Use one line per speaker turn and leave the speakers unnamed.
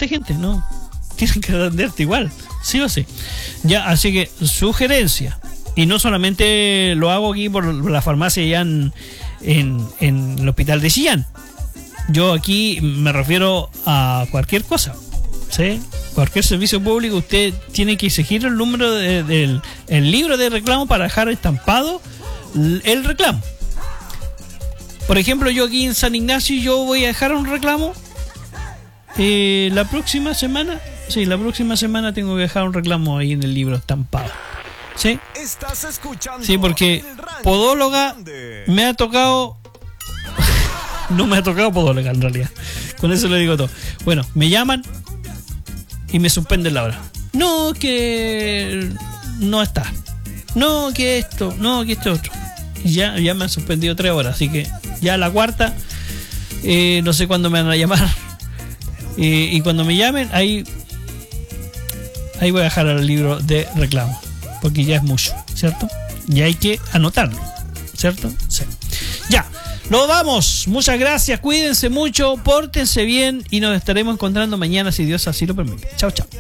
harta gente, ¿no? Tienen que atenderte igual, sí o sí. Ya, así que sugerencia. Y no solamente lo hago aquí por la farmacia allá en el hospital de Chillán. Yo aquí me refiero a cualquier cosa, ¿sí? Cualquier servicio público, usted tiene que exigir el número del libro de reclamo para dejar estampado el reclamo. Por ejemplo, yo aquí en San Ignacio yo voy a dejar un reclamo la próxima semana. Sí, la próxima semana tengo que dejar un reclamo ahí en el libro estampado. ¿Sí?
Estás escuchando.
Sí, porque podóloga me ha tocado. No me ha tocado podóloga en realidad. Con eso le digo todo. Bueno, me llaman y me suspenden la hora. No, que no está. No, que esto. No, que esto otro. Y ya me han suspendido 3 horas. Así que ya la cuarta. No sé cuándo me van a llamar. Y cuando me llamen, ahí voy a dejar el libro de reclamo. Porque ya es mucho, ¿cierto? Y hay que anotarlo, ¿cierto? Sí. Ya, nos vamos. Muchas gracias, cuídense mucho, pórtense bien y nos estaremos encontrando mañana si Dios así lo permite. Chao, chao.